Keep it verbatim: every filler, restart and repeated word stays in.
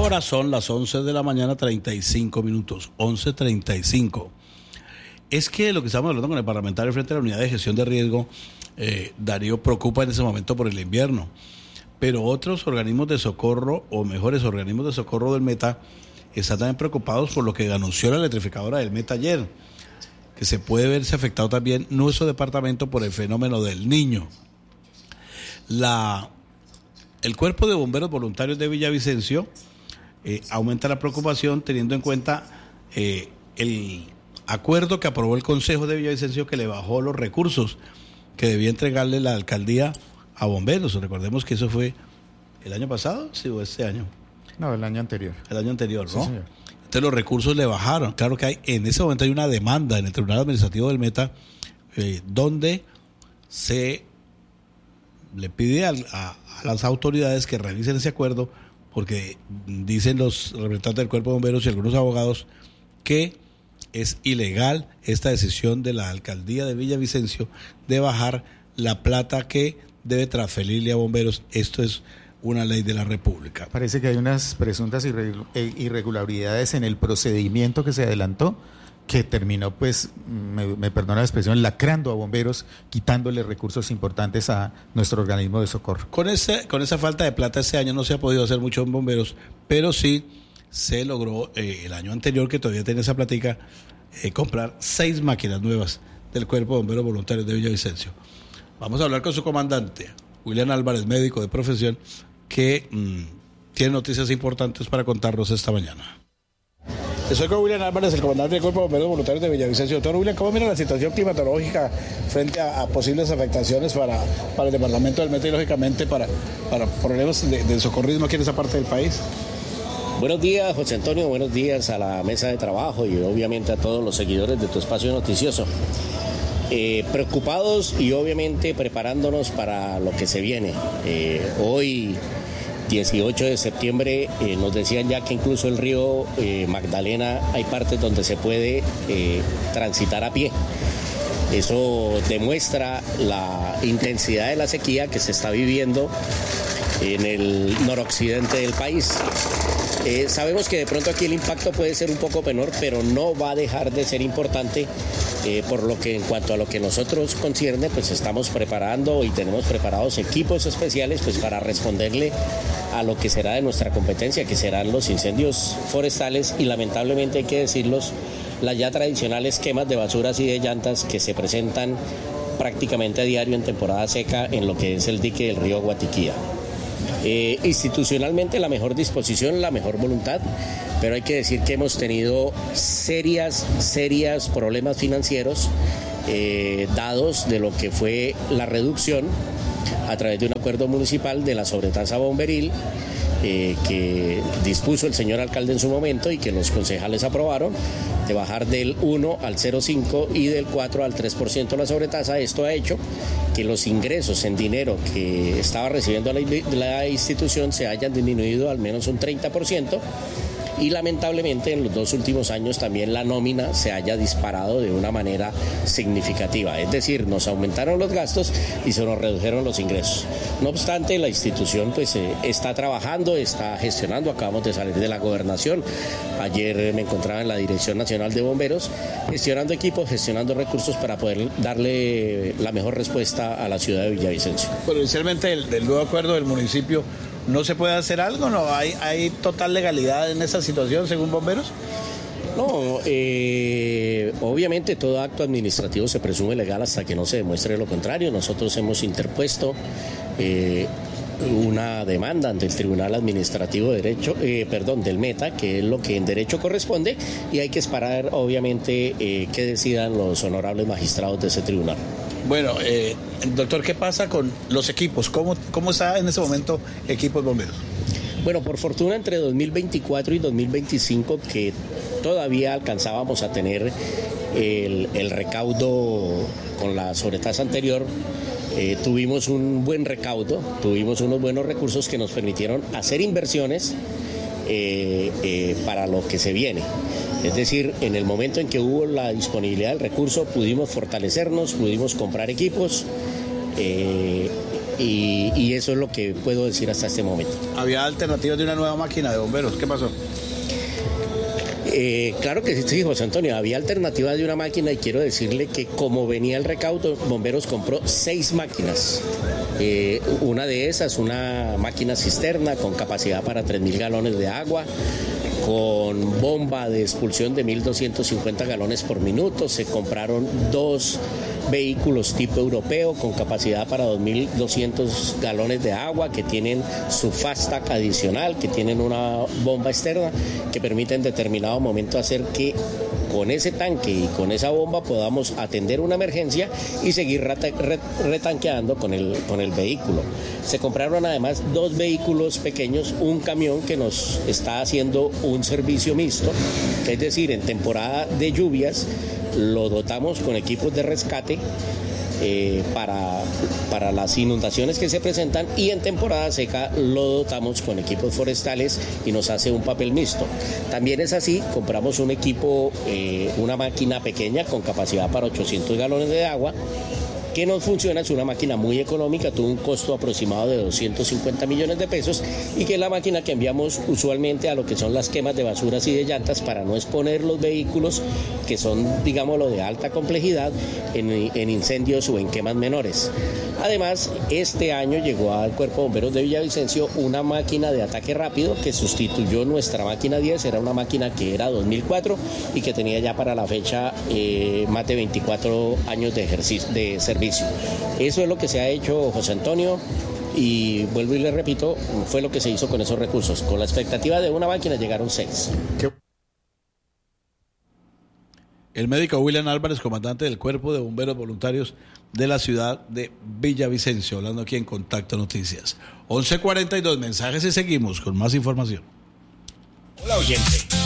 hora son las once de la mañana, treinta y cinco minutos, once treinta y cinco. Es que lo que estamos hablando con el parlamentario frente a la unidad de gestión de riesgo, eh, Darío, preocupa en ese momento por el invierno, pero otros organismos de socorro, o mejores organismos de socorro del Meta, están también preocupados por lo que anunció la electrificadora del Meta ayer, que se puede verse afectado también nuestro departamento por el fenómeno del Niño. La, el Cuerpo de Bomberos Voluntarios de Villavicencio eh, aumenta la preocupación teniendo en cuenta eh, el acuerdo que aprobó el Consejo de Villavicencio, que le bajó los recursos que debía entregarle la alcaldía a bomberos. Recordemos que eso fue el año pasado, ¿sí, o este año? No, el año anterior. El año anterior, ¿no? Sí, señor. Entonces los recursos le bajaron. Claro que hay, en ese momento hay una demanda en el Tribunal Administrativo del Meta eh, donde se le pide a, a, a las autoridades que revisen ese acuerdo, porque dicen los representantes del Cuerpo de Bomberos y algunos abogados que es ilegal esta decisión de la alcaldía de Villavicencio de bajar la plata que debe transferirle a bomberos. Esto es una ley de la República. Parece que hay unas presuntas irregularidades en el procedimiento que se adelantó, que terminó, pues, me, me perdona la expresión, lacrando a bomberos, quitándole recursos importantes a nuestro organismo de socorro. Con ese, con esa falta de plata este año no se ha podido hacer mucho en bomberos, pero sí se logró eh, el año anterior, que todavía tiene esa platica, eh, comprar seis máquinas nuevas del Cuerpo de Bomberos Voluntarios de Villavicencio. Vamos a hablar con su comandante, William Álvarez, médico de profesión, que mmm, tiene noticias importantes para contarnos esta mañana. Estoy con William Álvarez, el comandante del Cuerpo de Bomberos Voluntarios de Villavicencio. Doctor William, ¿cómo mira la situación climatológica frente a, a posibles afectaciones para, para el departamento del Meta y, lógicamente, para, para problemas de, de socorrismo aquí en esa parte del país? Buenos días, José Antonio, buenos días a la mesa de trabajo y obviamente a todos los seguidores de tu espacio noticioso. Eh, preocupados y obviamente preparándonos para lo que se viene. Eh, hoy, dieciocho de septiembre, eh, nos decían ya que incluso el río eh, Magdalena hay partes donde se puede eh, transitar a pie. Eso demuestra la intensidad de la sequía que se está viviendo en el noroccidente del país. Eh, sabemos que de pronto aquí el impacto puede ser un poco menor, pero no va a dejar de ser importante, eh, por lo que en cuanto a lo que nosotros concierne, pues estamos preparando y tenemos preparados equipos especiales pues para responderle a lo que será de nuestra competencia, que serán los incendios forestales y, lamentablemente hay que decirlos, las ya tradicionales quemas de basuras y de llantas que se presentan prácticamente a diario en temporada seca en lo que es el dique del río Guatiquía. Eh, institucionalmente la mejor disposición, la mejor voluntad, pero hay que decir que hemos tenido serias, serias problemas financieros eh, dados de lo que fue la reducción a través de un acuerdo municipal de la sobretasa bomberil eh, que dispuso el señor alcalde en su momento y que los concejales aprobaron, de bajar del uno al cero coma cinco y del cuatro al tres por ciento la sobretasa. Esto ha hecho que los ingresos en dinero que estaba recibiendo la, la institución se hayan disminuido al menos un treinta por ciento y, lamentablemente, en los dos últimos años también la nómina se haya disparado de una manera significativa. Es decir, nos aumentaron los gastos y se nos redujeron los ingresos. No obstante, la institución pues eh, está trabajando, está gestionando. Acabamos de salir de la gobernación. Ayer eh, me encontraba en la Dirección Nacional de Bomberos, gestionando equipos, gestionando recursos para poder darle la mejor respuesta a la ciudad de Villavicencio. Bueno, inicialmente el, del nuevo acuerdo del municipio, ¿no se puede hacer algo? ¿No hay, hay total legalidad en esa situación según bomberos? No, eh, obviamente todo acto administrativo se presume legal hasta que no se demuestre lo contrario. Nosotros hemos interpuesto eh, una demanda ante el Tribunal Administrativo de Derecho, eh, perdón, del Meta, que es lo que en derecho corresponde, y hay que esperar obviamente eh, que decidan los honorables magistrados de ese tribunal. Bueno, eh, doctor, ¿qué pasa con los equipos? ¿Cómo, cómo está en ese momento equipos bomberos? Bueno, por fortuna entre dos mil veinticuatro y dos mil veinticinco, que todavía alcanzábamos a tener el, el recaudo con la sobretasa anterior, eh, tuvimos un buen recaudo, tuvimos unos buenos recursos que nos permitieron hacer inversiones eh, eh, para lo que se viene. Es decir, en el momento en que hubo la disponibilidad del recurso, pudimos fortalecernos, pudimos comprar equipos, eh, y, y eso es lo que puedo decir hasta este momento. ¿Había alternativas de una nueva máquina de bomberos? ¿Qué pasó? Eh, claro que sí, José Antonio, había alternativa de una máquina y quiero decirle que como venía el recaudo, Bomberos compró seis máquinas. Eh, una de esas, una máquina cisterna con capacidad para tres mil galones de agua, con bomba de expulsión de mil doscientos cincuenta galones por minuto. Se compraron dos vehículos tipo europeo con capacidad para dos mil doscientos galones de agua, que tienen su FASTAC adicional, que tienen una bomba externa que permite en determinado momento hacer que con ese tanque y con esa bomba podamos atender una emergencia y seguir retanqueando con el, con el vehículo. Se compraron además dos vehículos pequeños, un camión que nos está haciendo un servicio mixto, es decir, en temporada de lluvias lo dotamos con equipos de rescate eh, para, para las inundaciones que se presentan, y en temporada seca lo dotamos con equipos forestales y nos hace un papel mixto. También es así, compramos un equipo, eh, una máquina pequeña con capacidad para ochocientos galones de agua, que nos funciona, es una máquina muy económica, tuvo un costo aproximado de doscientos cincuenta millones de pesos, y que es la máquina que enviamos usualmente a lo que son las quemas de basuras y de llantas para no exponer los vehículos que son, digámoslo, de alta complejidad en, en incendios o en quemas menores. Además, este año llegó al Cuerpo de Bomberos de Villavicencio una máquina de ataque rápido que sustituyó nuestra máquina diez, era una máquina que era dos mil cuatro y que tenía ya para la fecha eh, más de veinticuatro años de ejercicio, de servicio. Eso es lo que se ha hecho, José Antonio, y vuelvo y le repito, fue lo que se hizo con esos recursos. Con la expectativa de una máquina llegaron seis. ¿Qué? El médico William Álvarez, comandante del Cuerpo de Bomberos Voluntarios de la ciudad de Villavicencio, hablando aquí en Contacto Noticias. once cuarenta y dos, mensajes y seguimos con más información. Hola, oyente.